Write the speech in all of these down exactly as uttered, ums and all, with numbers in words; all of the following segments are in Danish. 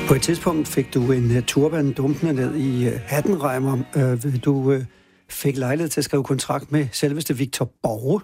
På et tidspunkt fik du en uh, turban dumpende ned i uh, hatten, Reimer. Uh, du uh, fik lejlighed til at skrive kontrakt med selveste Victor Borge.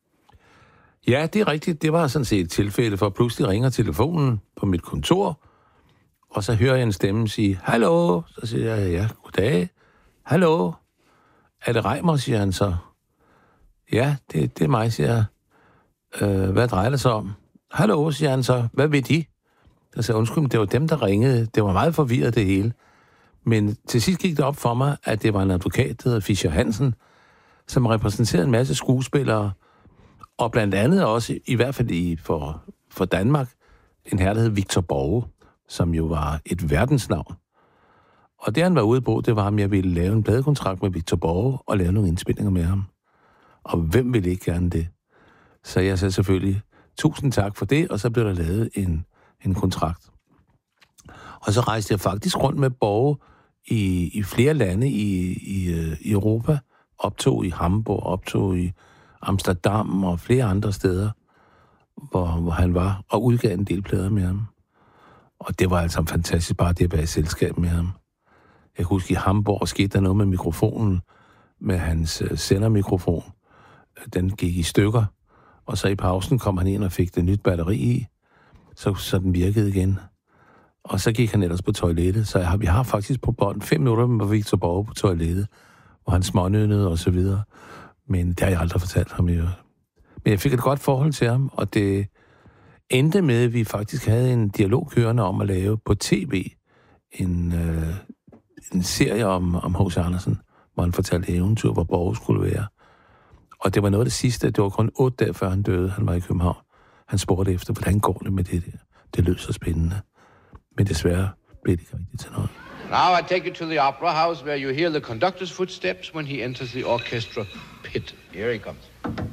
Ja, det er rigtigt. Det var sådan set et tilfælde, for pludselig ringer telefonen på mit kontor, og så hører jeg en stemme sige, hallo, så siger jeg, ja, goddag, hallo, er det Reimer, siger han så. Ja, det, det er mig, siger jeg. Øh, hvad drejer det sig om? Hallo, siger han så, hvad ved de? Jeg sagde, undskyld, det var dem, der ringede. Det var meget forvirret, det hele. Men til sidst gik det op for mig, at det var en advokat, der hedder Fischer Hansen, som repræsenterede en masse skuespillere, og blandt andet også, i hvert fald i, for, for Danmark, en herre, der hed Victor Borge, som jo var et verdensnavn. Og det, han var ude på, det var, om jeg ville lave en pladekontrakt med Victor Borge og lave nogle indspillinger med ham. Og hvem ville ikke gerne det? Så jeg sagde selvfølgelig, tusind tak for det, og så blev der lavet en, en kontrakt. Og så rejste jeg faktisk rundt med Borge i, i flere lande i, i, i Europa, optog i Hamburg, optog i Amsterdam og flere andre steder, hvor, hvor han var, og udgav en del plader med ham. Og det var altså fantastisk bare det at være i selskab med ham. Jeg kan huske, i Hamburg skete der noget med mikrofonen, med hans uh, sendermikrofon. Den gik i stykker, og så i pausen kom han ind og fik det nyt batteri i, så, så den virkede igen. Og så gik han ellers på toilettet, så jeg har, vi har faktisk på bånd fem minutter med Victor Borge på toilettet, hvor han smånønnede og så videre. Men det har jeg aldrig fortalt ham i øvrigt. Men jeg fik et godt forhold til ham, og det endte med, at vi faktisk havde en dialog kørende om at lave på tv en, øh, en serie om, om H C Andersen, hvor han fortalte eventyr, hvor Borge skulle være. Og det var noget af det sidste, det var kun otte dage før han døde, han var i København. Han spurgte efter, hvordan går det med det der? Det lød så spændende. Men desværre blev det ikke rigtigt til noget. Now I take you to the opera house where you hear the conductor's footsteps when he enters the orchestra pit. Here he comes.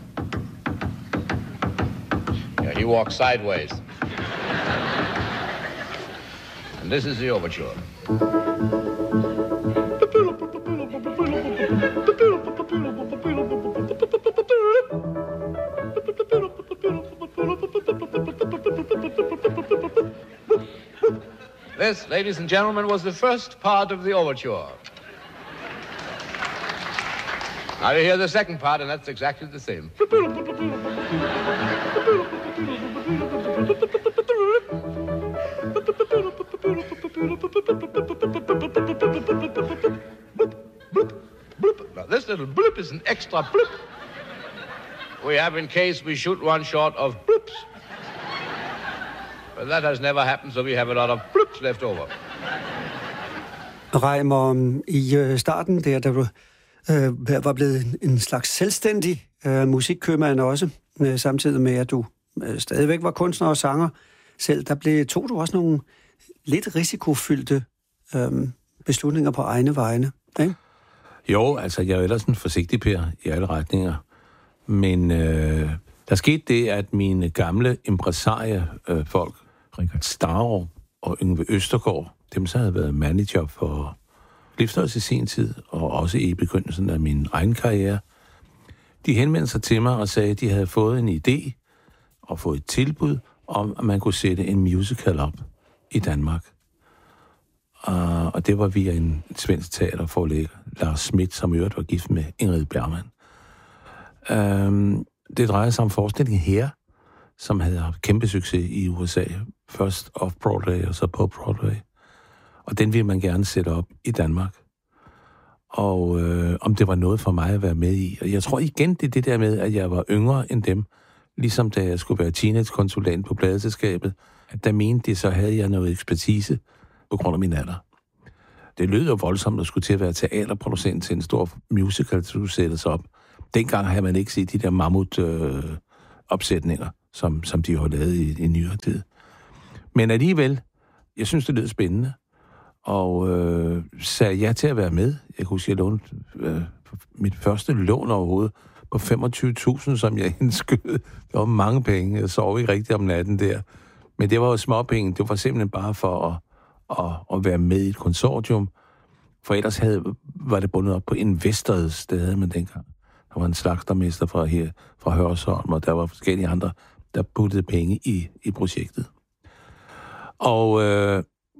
Yeah, he walks sideways. And this is the overture. This, ladies and gentlemen, was the first part of the overture. Now you hear the second part, and that's exactly the same. Now this little bloop is an extra bloop we have in case we shoot one short of bloops. But that has never happened, so we have a lot of bloops left over. Reimer, i starten der, da du øh, var blevet en slags selvstændig øh, musikkøbmand også, øh, samtidig med, at du øh, stadigvæk var kunstner og sanger selv, der blev, tog du også nogle lidt risikofyldte øh, beslutninger på egne vegne, ikke? Jo, altså jeg er ellers en forsigtig per i alle retninger. Men øh, der skete det, at mine gamle impresarie-folk, øh, Richard Starup og Yngve Østergaard, dem så havde været manager for Lifstøjs i sin tid, og også i begyndelsen af min egen karriere, de henvendte sig til mig og sagde, at de havde fået en idé og fået et tilbud om, at man kunne sætte en musical op i Danmark. Uh, og det var via en svensk teaterforlægger, Lars Schmidt, som i øvrigt var gift med Ingrid Bergman. Uh, det drejer sig om forestillingen her, som havde haft kæmpe succes i U S A. Først off-Broadway og så på Broadway. Og den ville man gerne sætte op i Danmark. Og øh, om det var noget for mig at være med i. Og jeg tror igen, det er det der med, at jeg var yngre end dem. Ligesom da jeg skulle være teenage-konsulent på pladeselskabet. At der mente de, så havde jeg noget ekspertise på grund af min alder. Det lød jo voldsomt at skulle til at være teaterproducent til en stor musical, der skulle sættes op. Dengang havde man ikke set de der mammut-opsætninger, øh, som, som de har lavet i, i nyere tid. Men alligevel, jeg synes, det lød spændende. Og øh, sagde ja til at være med. Jeg kunne huske, at jeg lånte øh, mit første lån overhovedet på femogtyve tusind, som jeg indskød. Det var mange penge. Jeg sov ikke rigtig om natten der. Men det var jo småpenge. Det var simpelthen bare for at, at, at være med i et konsortium. For ellers havde, var det bundet op på Investors, det havde man dengang. Der var en slagtermester fra, her, fra Hørsholm, og der var forskellige andre, der puttede penge i, i projektet. Og øh,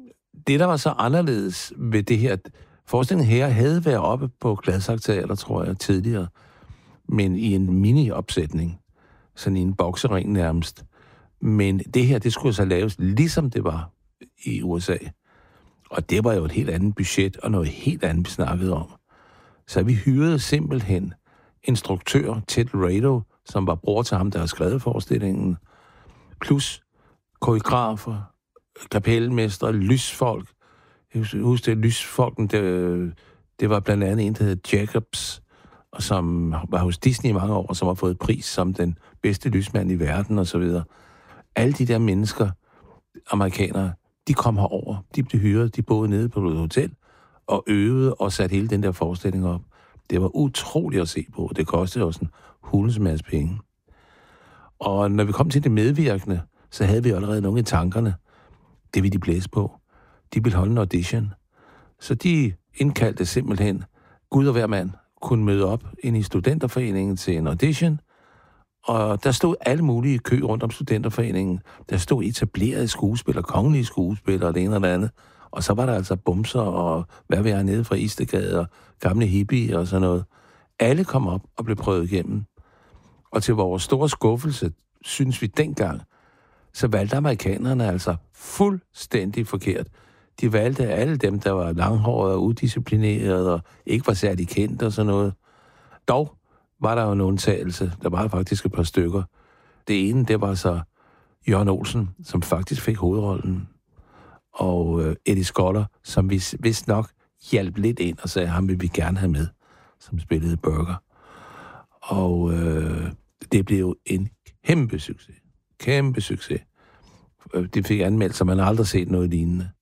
det, der var så anderledes ved det her, forestillingen her havde været oppe på Gladsaxe Teater, tror jeg, tidligere, men i en mini-opsætning, sådan i en boksering nærmest. Men det her, det skulle så laves, ligesom det var i U S A. Og det var jo et helt andet budget, og noget helt andet, vi snakkede om. Så vi hyrede simpelthen instruktør Ted Rado, som var bror til ham, der havde skrevet forestillingen, plus koreografer, kapelmestre, lysfolk. Jeg husker, det lysfolken, det, det var blandt andet en, der hed Jacobs, som var hos Disney i mange år, og som har fået pris som den bedste lysmand i verden, og så videre. Alle de der mennesker, amerikanere, de kom herover, de blev hyret, de boede nede på et hotel, og øvede og satte hele den der forestilling op. Det var utroligt at se på. Det kostede også en hulens masse penge. Og når vi kom til det medvirkende, så havde vi allerede nogle i tankerne. Det ville de blæse på. De ville holde en audition. Så de indkaldte simpelthen, Gud og hver mand kunne møde op ind i studenterforeningen til en audition, og der stod alle mulige kø rundt om studenterforeningen. Der stod etablerede skuespillere, kongelige skuespillere, det ene og det andet. Og så var der altså bumser og hvad ved jeg nede fra Istegade og gamle hippie og sådan noget. Alle kom op og blev prøvet igennem. Og til vores store skuffelse, synes vi dengang, så valgte amerikanerne altså fuldstændig forkert. De valgte alle dem, der var langhårede og udisciplinerede og ikke var særlig kendt og sådan noget. Dog var der jo en undtagelse. Der var faktisk et par stykker. Det ene, det var så Jørgen Olsen, som faktisk fik hovedrollen. Og øh, Eddie Skoller, som vi vist nok hjalp lidt ind og sagde, ham vil vi gerne have med, som spillede Burger. Og øh, det blev jo en kæmpe succes. Kæmpe succes. Det fik anmeldt, så man har aldrig set noget lignende.